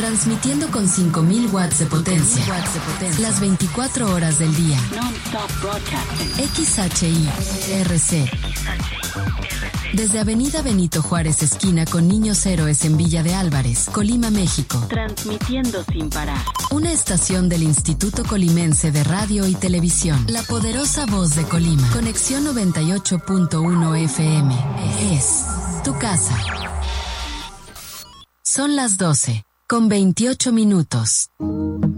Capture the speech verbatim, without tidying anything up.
Transmitiendo con cinco mil watts de potencia. Las veinticuatro horas del día. X H I R C. Desde Avenida Benito Juárez, esquina con Niños Héroes en Villa de Álvarez, Colima, México. Transmitiendo sin parar. Una estación del Instituto Colimense de Radio y Televisión. La poderosa voz de Colima. Conexión noventa y ocho punto uno F M. Es tu casa. Son las doce, con veintiocho minutos.